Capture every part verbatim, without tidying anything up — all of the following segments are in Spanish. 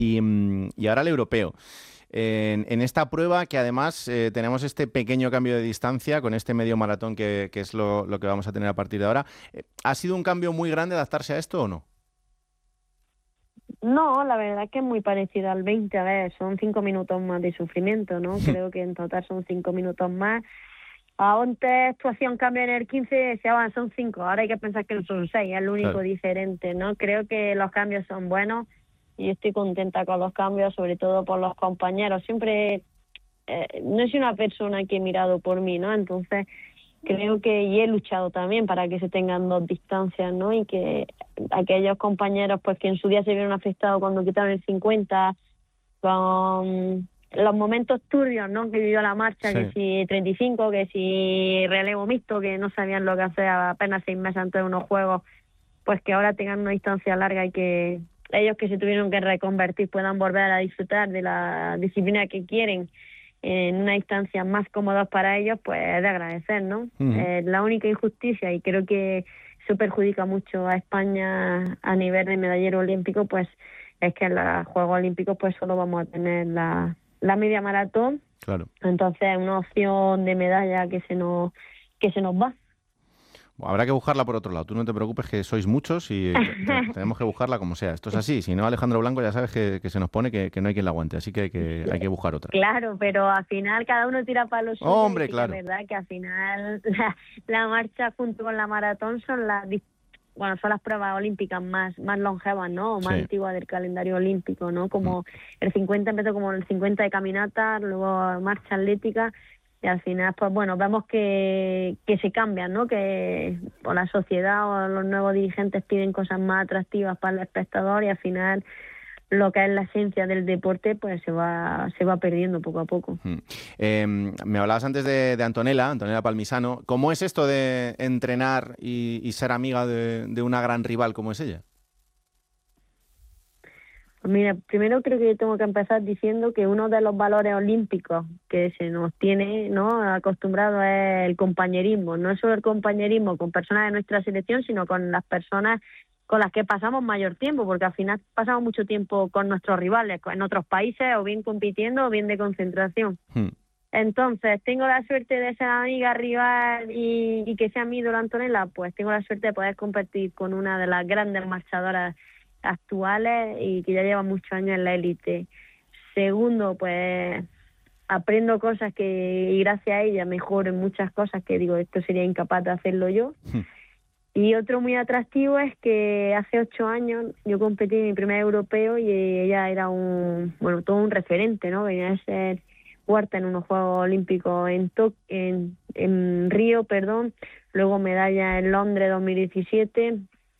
y, y ahora el europeo. En, en esta prueba, que además eh, tenemos este pequeño cambio de distancia con este medio maratón que, que es lo, lo que vamos a tener a partir de ahora, eh, ¿ha sido un cambio muy grande adaptarse a esto o no? No, la verdad que es muy parecido al veinte. A ver, son cinco minutos más de sufrimiento, ¿no? Creo que en total son cinco minutos más. Antes tú hacías un cambio en el quince y decías, bueno, son cinco, ahora hay que pensar que son seis, es lo único Claro. diferente, ¿no? Creo que los cambios son buenos y estoy contenta con los cambios, sobre todo por los compañeros. Siempre, eh, no soy una persona que he mirado por mí, ¿no? Entonces, creo que, y he luchado también para que se tengan dos distancias, ¿no? Y que aquellos compañeros, pues que en su día se vieron afectados cuando quitaron el cincuenta, con los momentos turbios, ¿no?, que vivió la marcha, sí. Que si treinta y cinco, que si relevo mixto, que no sabían lo que hacer apenas seis meses antes de unos juegos, pues que ahora tengan una distancia larga y que ellos que se tuvieron que reconvertir puedan volver a disfrutar de la disciplina que quieren en una distancia más cómoda para ellos, pues es de agradecer, ¿no? Uh-huh. Eh, la única injusticia, y creo que eso perjudica mucho a España a nivel de medallero olímpico, pues es que en los Juegos Olímpicos pues solo vamos a tener la, la media maratón. Claro. Entonces una opción de medalla que se nos que se nos va. Habrá que buscarla por otro lado. Tú no te preocupes, que sois muchos y tenemos que buscarla como sea. Esto es así. Si no, Alejandro Blanco ya sabes que, que se nos pone que, que no hay quien la aguante. Así que hay, que hay que buscar otra. Claro, pero al final cada uno tira para los suyos. Hombre, y sí, claro. Es verdad que al final la, la marcha junto con la maratón son las bueno son las pruebas olímpicas más más longevas, ¿no? O más sí. antiguas del calendario olímpico, ¿no? Como mm. el cincuenta empezó como el cincuenta de caminata, luego marcha atlética. Y al final, pues bueno, vemos que, que se cambian, ¿no? Que o la sociedad o los nuevos dirigentes piden cosas más atractivas para el espectador y al final lo que es la esencia del deporte pues se va se va perdiendo poco a poco. Hmm. Eh, me hablabas antes de, de Antonella, Antonella Palmisano. ¿Cómo es esto de entrenar y, y ser amiga de, de una gran rival como es ella? Mira, primero creo que tengo que empezar diciendo que uno de los valores olímpicos que se nos tiene, ¿no?, acostumbrado es el compañerismo. No es solo el compañerismo con personas de nuestra selección, sino con las personas con las que pasamos mayor tiempo, porque al final pasamos mucho tiempo con nuestros rivales, en otros países, o bien compitiendo o bien de concentración. Hmm. Entonces, tengo la suerte de ser amiga rival y, y que sea mi ídolo Antonella, pues tengo la suerte de poder competir con una de las grandes marchadoras actuales y que ya lleva muchos años en la élite. Segundo, pues aprendo cosas que, y gracias a ella mejoro en muchas cosas que digo, esto sería incapaz de hacerlo yo. Hmm. Y otro muy atractivo es que hace ocho años yo competí en mi primer europeo y ella era un, bueno, todo un referente, ¿no? Venía a ser cuarta en unos Juegos Olímpicos en, to- en, en Río, perdón, luego medalla en Londres dos mil diecisiete.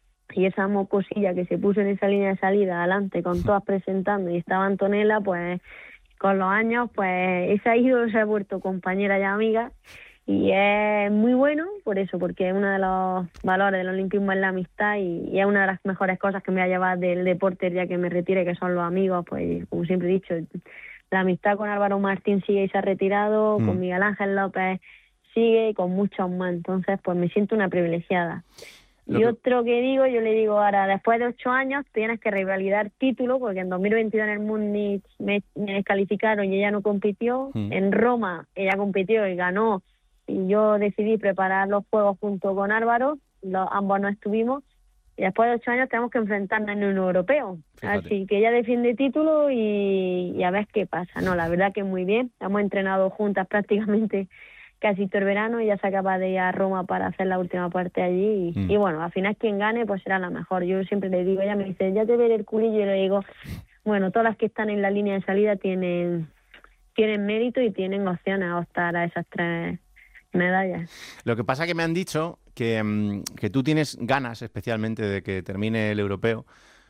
Y esa mocosilla que se puso en esa línea de salida adelante con todas presentando y estaba Antonella, pues con los años pues esa ídolo se ha vuelto compañera y amiga y es muy bueno por eso, porque uno de los valores del olimpismo es la amistad y, y es una de las mejores cosas que me va a llevar del deporte el día que me retire, que son los amigos. Pues como siempre he dicho, la amistad con Álvaro Martín sigue y se ha retirado, mm. con Miguel Ángel López sigue y con muchos más, entonces pues me siento una privilegiada. Y que... otro que digo, yo le digo ahora, después de ocho años tienes que revalidar título, porque en dos mil veintidós en el Múnich me, me descalificaron y ella no compitió. Mm. En Roma ella compitió y ganó, y yo decidí preparar los juegos junto con Álvaro, los, ambos no estuvimos, y después de ocho años tenemos que enfrentarnos en un europeo. Fíjate. Así que ella defiende título y, y a ver qué pasa. No, la verdad que muy bien, hemos entrenado juntas prácticamente casi todo el verano, y ya se acaba de ir a Roma para hacer la última parte allí y, mm. y bueno, al final quien gane pues será la mejor. Yo siempre le digo, ella me dice, ya te veré el culillo, y le digo, bueno, todas las que están en la línea de salida tienen tienen mérito y tienen opciones a optar a esas tres medallas. Lo que pasa que me han dicho que, que tú tienes ganas especialmente de que termine el europeo.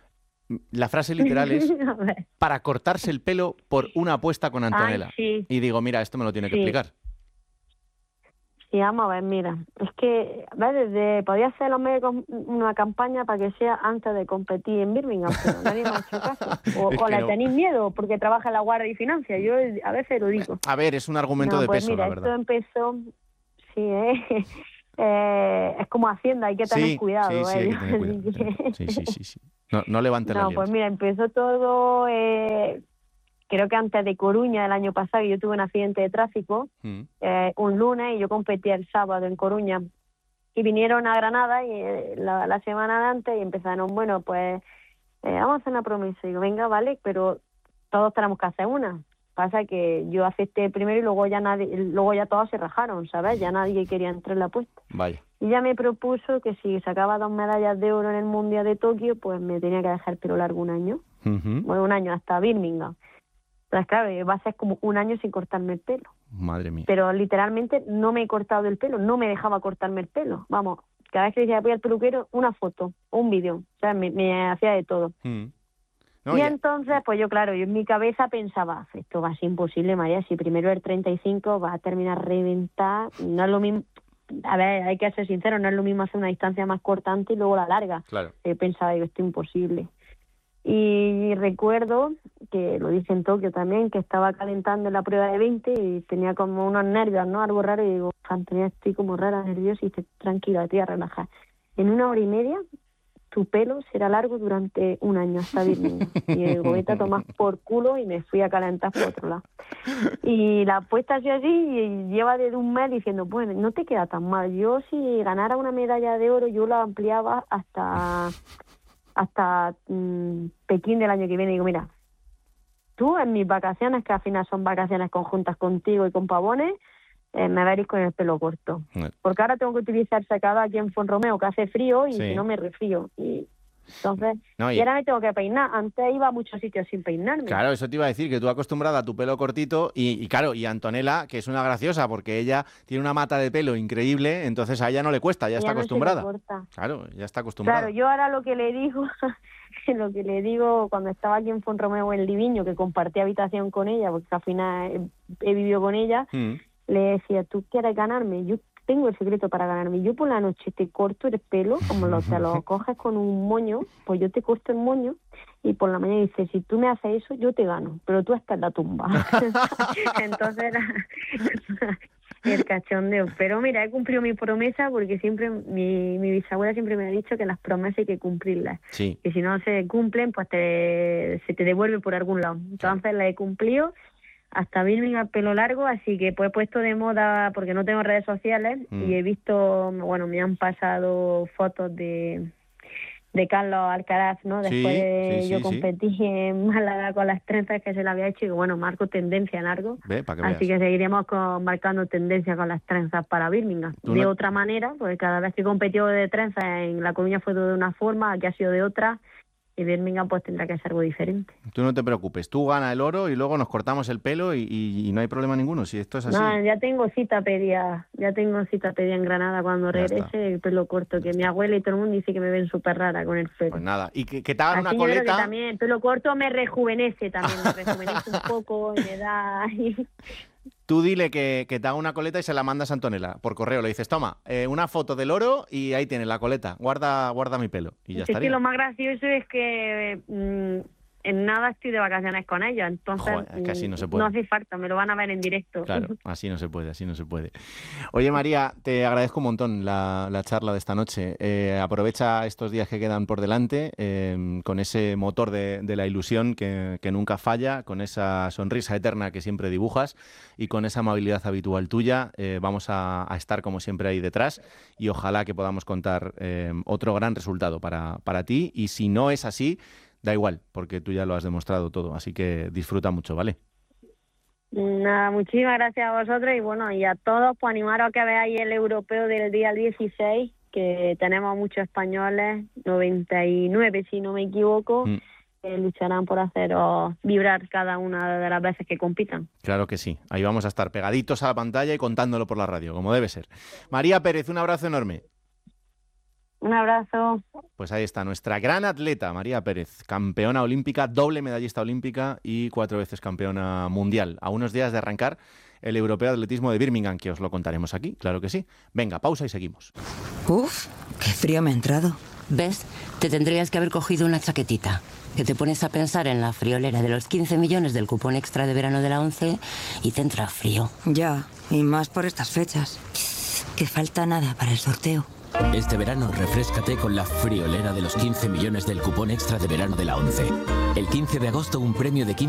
La frase literal es para cortarse el pelo por una apuesta con Antonella. Ay, sí. Y digo, mira, esto me lo tiene que sí. explicar. Sí, vamos a ver, mira, es que, ¿ves? Desde, podía hacer los medios una campaña para que sea antes de competir en Birmingham, pero nadie me ha hecho caso. O, o le no. tenéis miedo porque trabaja en la Guardia y Financia, yo a veces lo digo. A ver, es un argumento no, de pues peso, mira, la verdad. Esto empezó, sí, ¿eh? eh, es como Hacienda, hay que tener sí, cuidado. Sí, sí, ¿eh? hay que tener cuidado. Sí, sí, sí, sí. No, no levante la No, pues mira, empezó todo, eh, creo que antes de Coruña, el año pasado, yo tuve un accidente de tráfico, mm. eh, un lunes, y yo competía el sábado en Coruña. Y vinieron a Granada y eh, la, la semana de antes y empezaron, bueno, pues eh, vamos a hacer una promesa. Y digo, venga, vale, pero todos tenemos que hacer una. Pasa que yo acepté primero y luego ya nadie, luego ya todos se rajaron, ¿sabes? Ya nadie quería entrar en la apuesta. Vaya. Y ya me propuso que si sacaba dos medallas de oro en el Mundial de Tokio, pues me tenía que dejar el pelo largo un año. Uh-huh. Bueno, un año, hasta Birmingham. Entonces, claro, va a ser como un año sin cortarme el pelo. Madre mía. Pero literalmente no me he cortado el pelo, no me dejaba cortarme el pelo. Vamos, cada vez que decía voy al peluquero, una foto, un vídeo. O sea, me, me hacía de todo. Mm. No, y ya. Entonces, pues yo, claro, yo en mi cabeza pensaba, esto va a ser imposible, María, si primero el treinta y cinco va a terminar a reventar, no es lo mismo. A ver, hay que ser sincero, no es lo mismo hacer una distancia más cortante y luego la larga. Claro. Yo pensaba, digo, esto es imposible. Y recuerdo que lo dije en Tokio también, que estaba calentando en la prueba de veinte y tenía como unos nervios, ¿no? Algo raro, y digo, Antonia, estoy como rara, nerviosa, y dice, tranquila, tía, relaja. En una hora y media, tu pelo será largo durante un año hasta Birmingham. Y digo, vete a tomar por culo, y me fui a calentar por otro lado. Y la apuesta ha sido así, y lleva desde un mes diciendo, bueno, no te queda tan mal. Yo, si ganara una medalla de oro, yo la ampliaba hasta... hasta mmm, Pekín del año que viene. Digo, mira, tú en mis vacaciones, que al final son vacaciones conjuntas contigo y con Pavones, eh, me veréis con el pelo corto. No. Porque ahora tengo que utilizar secado aquí en Fonromeo, que hace frío, y sí. Si no me resfrío. Y entonces, no, y... y ahora me tengo que peinar. Antes iba a muchos sitios sin peinarme. Claro, eso te iba a decir, que tú acostumbrada a tu pelo cortito, y, y claro, y Antonella, que es una graciosa, porque ella tiene una mata de pelo increíble, entonces a ella no le cuesta, ya ella está no acostumbrada. Claro, ya está acostumbrada. Claro, yo ahora lo que le digo, lo que le digo cuando estaba aquí en Fonromeo, en Liviño, que compartí habitación con ella, porque al final he, he vivido con ella, mm. le decía, ¿tú quieres ganarme? Yo tengo el secreto para ganarme. Yo por la noche te corto el pelo, como lo, te lo coges con un moño, pues yo te corto el moño, y por la mañana dices, si tú me haces eso, yo te gano, pero tú estás en la tumba. Entonces era el cachondeo. Pero mira, he cumplido mi promesa, porque siempre mi, mi bisabuela siempre me ha dicho que las promesas hay que cumplirlas. Sí. Y si no se cumplen, pues te, se te devuelve por algún lado. Entonces claro. La he cumplido. Hasta Birmingham pelo largo, así que pues he puesto de moda, porque no tengo redes sociales, mm. y he visto, bueno, me han pasado fotos de de Carlos Alcaraz, ¿no? Después sí, de sí, yo sí, competí sí. en Málaga con las trenzas que se le había hecho, y bueno, marco tendencia largo. Ve, para que así veas. que seguiremos con, marcando tendencia con las trenzas para Birmingham. De no... otra manera, porque cada vez que competió de trenzas en La Coruña fue de una forma, aquí ha sido de otra. Y Birmingham pues tendrá que ser algo diferente. Tú no te preocupes, tú gana el oro y luego nos cortamos el pelo y, y, y no hay problema ninguno, si esto es así. No, ya tengo cita pedida, ya tengo cita pedida en Granada cuando ya regrese, está. El pelo corto, ya que está. Mi abuela y todo el mundo dice que me ven súper rara con el pelo. Pues nada, y que, que te hagan así una coleta. Creo que también el pelo corto me rejuvenece también, me rejuvenece un poco, me da... Tú dile que, que te haga una coleta y se la mandas a Antonella por correo. Le dices, toma, eh, una foto del oro y ahí tienes la coleta. Guarda guarda mi pelo. Y ya es estaría. Que lo más gracioso es que mmm, en nada estoy de vacaciones con ella. Entonces, Joder, es que así no se puede. No hace falta, me lo van a ver en directo. Claro, así no se puede, así no se puede. Oye, María, te agradezco un montón la, la charla de esta noche. Eh, aprovecha estos días que quedan por delante eh, con ese motor de, de la ilusión que, que nunca falla, con esa sonrisa eterna que siempre dibujas y con esa amabilidad habitual tuya. Eh, vamos a, a estar como siempre ahí detrás y ojalá que podamos contar eh, otro gran resultado para, para ti, y si no es así, da igual, porque tú ya lo has demostrado todo, así que disfruta mucho, ¿vale? Nada, muchísimas gracias a vosotros, y bueno, y a todos, pues animaros a que veáis el europeo del día dieciséis, que tenemos muchos españoles, noventa y nueve si no me equivoco, mm. que lucharán por haceros vibrar cada una de las veces que compitan. Claro que sí, ahí vamos a estar pegaditos a la pantalla y contándolo por la radio, como debe ser. María Pérez, un abrazo enorme. Un abrazo. Pues ahí está, nuestra gran atleta, María Pérez, campeona olímpica, doble medallista olímpica y cuatro veces campeona mundial. A unos días de arrancar el Europeo de Atletismo de Birmingham, que os lo contaremos aquí, claro que sí. Venga, pausa y seguimos. Uf, qué frío me ha entrado. ¿Ves? Te tendrías que haber cogido una chaquetita. Que te pones a pensar en la friolera de los quince millones del cupón extra de verano de la ONCE y te entra frío. Ya, y más por estas fechas. Que falta nada para el sorteo. Este verano refréscate con la friolera de los quince millones del cupón extra de verano de la ONCE. El quince de agosto un premio de quince